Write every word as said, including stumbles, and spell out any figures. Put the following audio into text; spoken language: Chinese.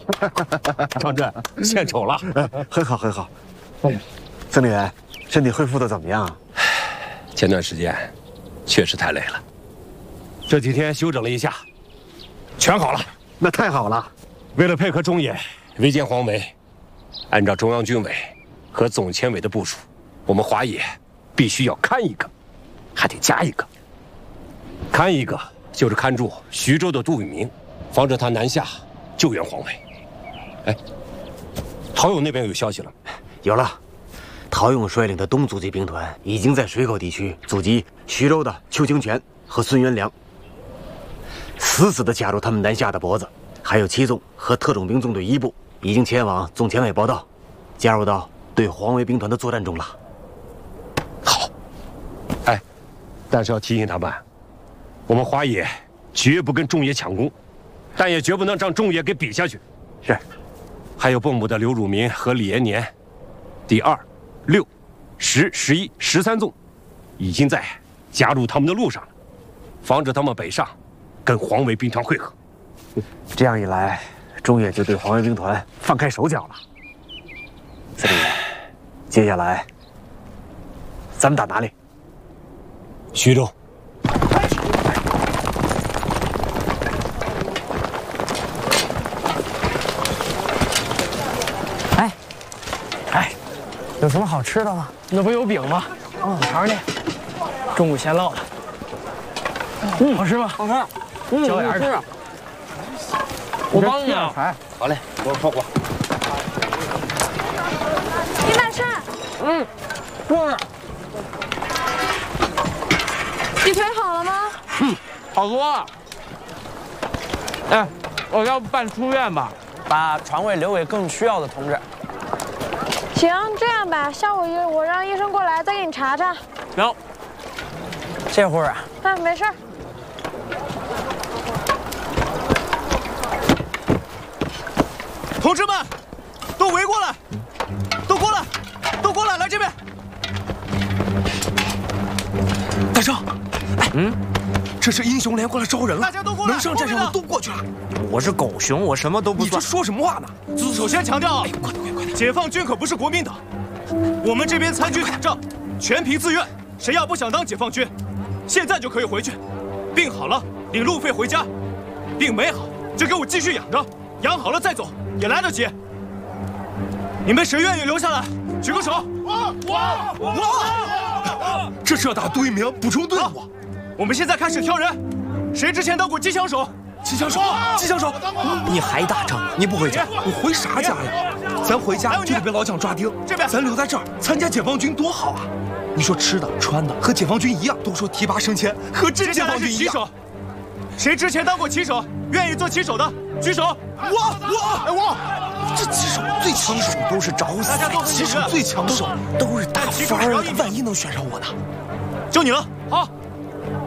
张震献丑了， 很好很好。曾令元，身体恢复的怎么样？ 前段时间确实太累了，这几天休整了一下，全好了。 那太好了。 为了配合中野围歼黄维，按照中央军委和总前委的部署，我们华野必须要看一个，还得加一个。看一个就是看住徐州的杜聿明，防止他南下救援黄维。哎，陶勇那边有消息了？ 有了，陶勇率领的东阻击兵团已经在水口地区阻击徐州的邱清泉和孙元良，死死地卡住他们南下的脖子。还有七纵和特种兵纵队一部已经前往总前委报道，加入到对黄维兵团的作战中了。 好，哎，但是要提醒他们，我们华野绝不跟仲野抢功，但也绝不能让仲野给比下去。 是。 还有蚌埠的刘汝民和李延年，第二、六、十、十一、十三纵，已经在加入他们的路上了，防止他们北上，跟黄维兵团会合。 这样一来，中野就对黄维兵团放开手脚了。司令员，接下来咱们打哪里？ 徐州。 哎，哎，有什么好吃的吗？那不有饼吗？嗯，尝尝去。中午闲烙的。嗯，好吃吗？好吃。嗯，椒盐的。我帮你啊！ 好嘞，给我泡过。 李满山， 嗯，过来。 你腿好了吗？ 嗯，好多了。哎，我要不办出院吧，把床位留给更需要的同志。 行，这样吧，下午一我让医生过来再给你查查。 行。谢谢护士。 啊，没事。 同志们，都围过来，都过来，都过来，来这边。 大圣，哎，嗯，这是英雄连过来招人了， 大家都过来， 能上战场的都过去了。 我是狗熊，我什么都不算。 你这说什么话呢？ 首先强调啊， 哎，快点，快点，快点！ 解放军可不是国民党，我们这边参军打仗，全凭自愿。谁要不想当解放军，现在就可以回去。病好了领路费回家，病没好就给我继续养着，养好了再走。也来得及。你们谁愿意留下来？举个手！我我我！这是要打杜聿明补充队伍。 我们现在开始挑人，谁之前当过机枪手？ 机枪手，机枪手！你还打仗？你不回家？我回啥家呀？咱回家就得被老蒋抓丁。 这边， 咱留在这儿参加解放军多好啊！你说吃的穿的和解放军一样，都说提拔升迁，和真解放军一样。 谁之前当过骑手，愿意做骑手的举手。 我我哎我，这骑手最抢手都是找死，骑手最抢手都是大腕儿的，万一能选上我呢？ 就你了，好。